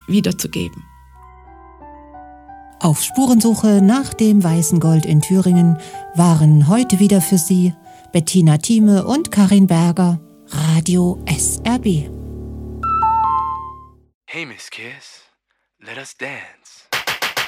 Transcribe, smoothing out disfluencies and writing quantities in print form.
wiederzugeben. Auf Spurensuche nach dem weißen Gold in Thüringen waren heute wieder für Sie Bettina Thieme und Karin Berger, Radio SRB. Hey, Miss Kiss, let us dance.